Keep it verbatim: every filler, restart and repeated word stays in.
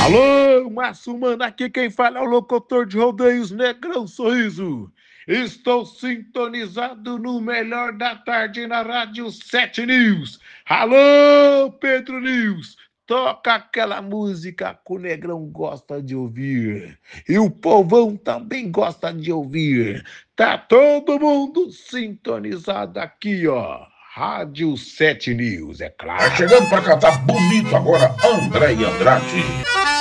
Alô, Massumana, aqui quem fala é o locutor de rodeios Negrão Sorriso. Estou sintonizado no melhor da tarde na Rádio sete News. Alô, Pedro News, toca aquela música que o Negrão gosta de ouvir. E o povão também gosta de ouvir. Tá todo mundo sintonizado aqui, ó. Rádio sete News, é Tá claro. chegando pra cantar bonito agora, André Andrade.